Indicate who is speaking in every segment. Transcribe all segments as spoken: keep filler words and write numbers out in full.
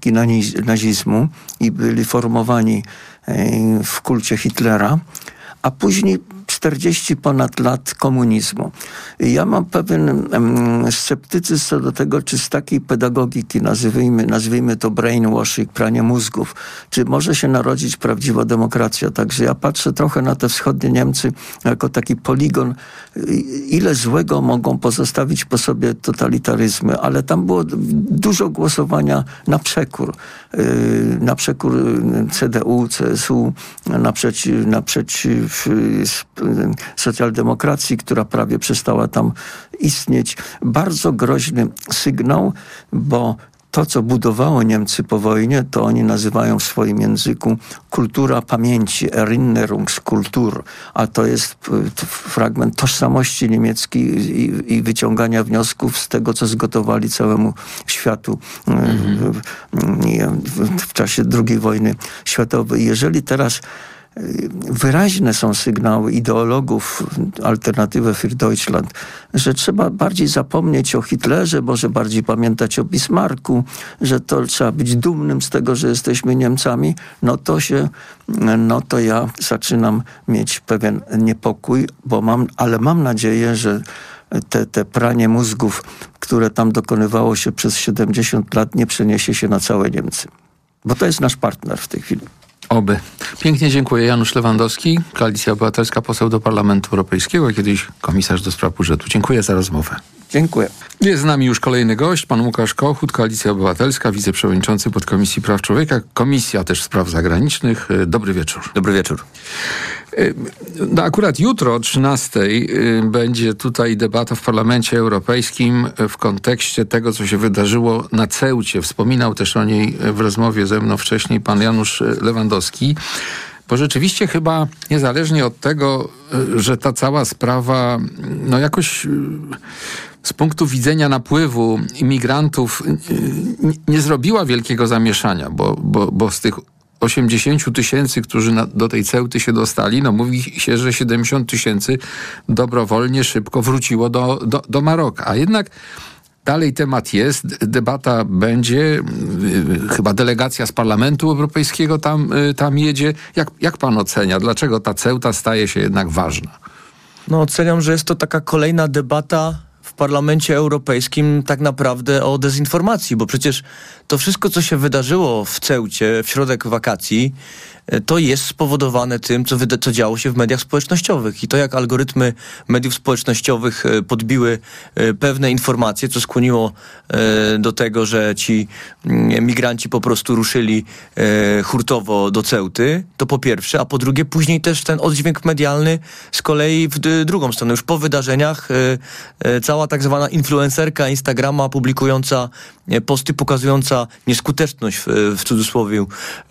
Speaker 1: nazizmu i byli formowani w kulcie Hitlera, a później czterdzieści ponad lat komunizmu. Ja mam pewien um, sceptycyzm co do tego, czy z takiej pedagogiki, nazwijmy, nazwijmy to brainwashing, pranie mózgów, czy może się narodzić prawdziwa demokracja. Także ja patrzę trochę na te wschodnie Niemcy jako taki poligon, ile złego mogą pozostawić po sobie totalitaryzmy, ale tam było dużo głosowania na przekór. Na przekór C D U, C S U, naprzeciw, naprzeciw socjaldemokracji, która prawie przestała tam istnieć. Bardzo groźny sygnał, bo to, co budowało Niemcy po wojnie, to oni nazywają w swoim języku kultura pamięci, Erinnerungskultur, a to jest fragment tożsamości niemieckiej i, i wyciągania wniosków z tego, co zgotowali całemu światu mm-hmm. w, w, w czasie drugiej wojny światowej. Jeżeli teraz wyraźne są sygnały ideologów Alternative für Deutschland, że trzeba bardziej zapomnieć o Hitlerze, może bardziej pamiętać o Bismarcku, że to trzeba być dumnym z tego, że jesteśmy Niemcami, no to się, no to ja zaczynam mieć pewien niepokój, bo mam, ale mam nadzieję, że te, te pranie mózgów, które tam dokonywało się przez siedemdziesiąt lat, nie przeniesie się na całe Niemcy. Bo to jest nasz partner w tej chwili.
Speaker 2: Oby. Pięknie dziękuję. Janusz Lewandowski, Koalicja Obywatelska, poseł do Parlamentu Europejskiego, a kiedyś komisarz do spraw budżetu. Dziękuję za rozmowę.
Speaker 1: Dziękuję.
Speaker 2: Jest z nami już kolejny gość, pan Łukasz Kochut, Koalicja Obywatelska, wiceprzewodniczący Podkomisji Praw Człowieka, Komisja też Spraw Zagranicznych. Dobry wieczór.
Speaker 3: Dobry wieczór.
Speaker 2: No akurat jutro o trzynastej będzie tutaj debata w Parlamencie Europejskim w kontekście tego, co się wydarzyło na Ceucie. Wspominał też o niej w rozmowie ze mną wcześniej pan Janusz Lewandowski. Bo rzeczywiście chyba niezależnie od tego, że ta cała sprawa no jakoś z punktu widzenia napływu imigrantów nie zrobiła wielkiego zamieszania, bo, bo, bo z tych osiemdziesięciu tysięcy, którzy na, do tej Ceuty się dostali, no mówi się, że siedemdziesiąt tysięcy dobrowolnie szybko wróciło do, do, do Maroka. A jednak dalej temat jest, debata będzie, chyba delegacja z Parlamentu Europejskiego tam, tam jedzie. Jak, jak pan ocenia, dlaczego ta Ceuta staje się jednak ważna?
Speaker 3: No oceniam, że jest to taka kolejna debata w Parlamencie Europejskim tak naprawdę o dezinformacji, bo przecież to wszystko, co się wydarzyło w Ceucie w środek wakacji, to jest spowodowane tym, co, wyda- co działo się w mediach społecznościowych. I to, jak algorytmy mediów społecznościowych podbiły pewne informacje, co skłoniło do tego, że ci migranci po prostu ruszyli hurtowo do Ceuty, to po pierwsze, a po drugie później też ten oddźwięk medialny z kolei w d- drugą stronę. Już po wydarzeniach cała tak zwana influencerka Instagrama publikująca posty pokazująca nieskuteczność w, w cudzysłowie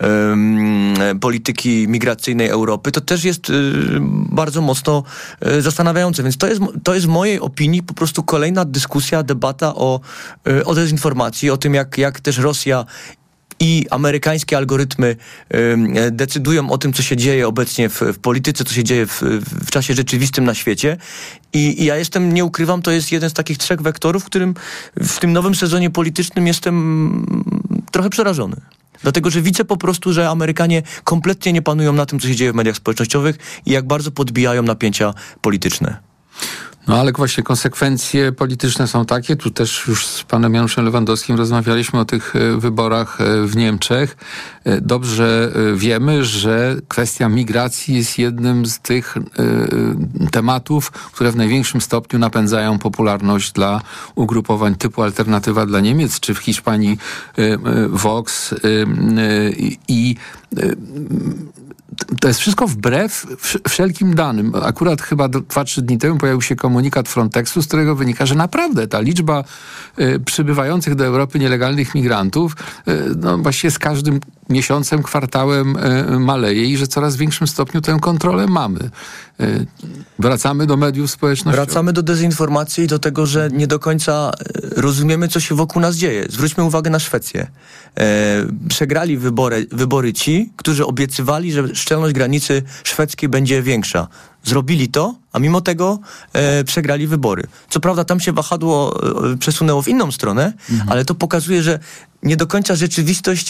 Speaker 3: um, polityki migracyjnej Europy, to też jest y, bardzo mocno y, zastanawiające. Więc to jest, to jest w mojej opinii po prostu kolejna dyskusja, debata o, y, o dezinformacji, o tym, jak, jak też Rosja i amerykańskie algorytmy y, decydują o tym, co się dzieje obecnie w, w polityce, co się dzieje w, w czasie rzeczywistym na świecie. I, I ja jestem, nie ukrywam, to jest jeden z takich trzech wektorów, w którym w tym nowym sezonie politycznym jestem trochę przerażony. Dlatego, że widzę po prostu, że Amerykanie kompletnie nie panują na tym, co się dzieje w mediach społecznościowych i jak bardzo podbijają napięcia polityczne.
Speaker 2: No ale właśnie konsekwencje polityczne są takie. Tu też już z panem Januszem Lewandowskim rozmawialiśmy o tych wyborach w Niemczech. Dobrze wiemy, że kwestia migracji jest jednym z tych y, tematów, które w największym stopniu napędzają popularność dla ugrupowań typu Alternatywa dla Niemiec, czy w Hiszpanii y, y, Vox i y, y, y, to jest wszystko wbrew wszelkim danym. Akurat chyba dwa, trzy dni temu pojawił się komunikat Frontexu, z którego wynika, że naprawdę ta liczba y, przybywających do Europy nielegalnych migrantów y, no właściwie z każdym miesiącem, kwartałem maleje i że w coraz większym stopniu tę kontrolę mamy. Wracamy do mediów społecznościowych.
Speaker 3: Wracamy do dezinformacji i do tego, że nie do końca rozumiemy, co się wokół nas dzieje. Zwróćmy uwagę na Szwecję. E, przegrali wybory, wybory ci, którzy obiecywali, że szczelność granicy szwedzkiej będzie większa. Zrobili to, a mimo tego e, przegrali wybory. Co prawda tam się wahadło e, przesunęło w inną stronę, mhm. ale to pokazuje, że nie do końca rzeczywistość